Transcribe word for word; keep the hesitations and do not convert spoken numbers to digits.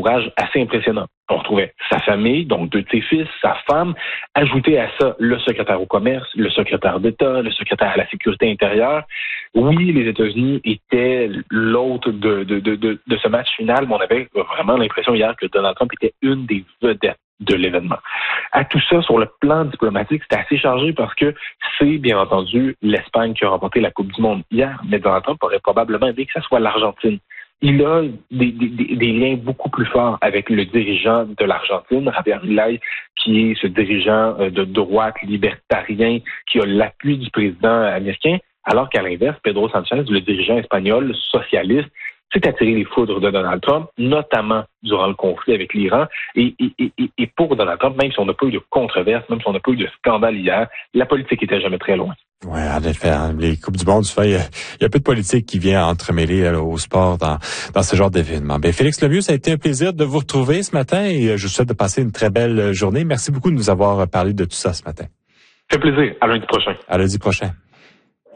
entourage assez impressionnant. On retrouvait sa famille, donc deux de ses fils, sa femme, ajouté à ça le secrétaire au commerce, le secrétaire d'État, le secrétaire à la sécurité intérieure. Oui, les États-Unis étaient l'hôte de, de, de, de, de ce match final, mais on avait vraiment l'impression hier que Donald Trump était une des vedettes de l'événement. À tout ça, sur le plan diplomatique, c'était assez chargé parce que c'est, bien entendu, l'Espagne qui a remporté la Coupe du Monde hier, mais Donald Trump aurait probablement aimé que ce soit l'Argentine. Il a des, des, des liens beaucoup plus forts avec le dirigeant de l'Argentine, Javier Milei, qui est ce dirigeant de droite libertarien qui a l'appui du président américain, alors qu'à l'inverse, Pedro Sánchez, le dirigeant espagnol socialiste, s'est attiré les foudres de Donald Trump, notamment durant le conflit avec l'Iran. Et, et, et, et pour Donald Trump, même si on n'a pas eu de controverse, même si on n'a pas eu de scandale hier, la politique était jamais très loin. Oui, en effet, les Coupes du Monde, il y, y a peu de politique qui vient entremêler là, au sport dans, dans ce genre d'événement. Ben, Félix Lemieux, ça a été un plaisir de vous retrouver ce matin et je vous souhaite de passer une très belle journée. Merci beaucoup de nous avoir parlé de tout ça ce matin. Ça fait plaisir. À lundi prochain. À lundi prochain.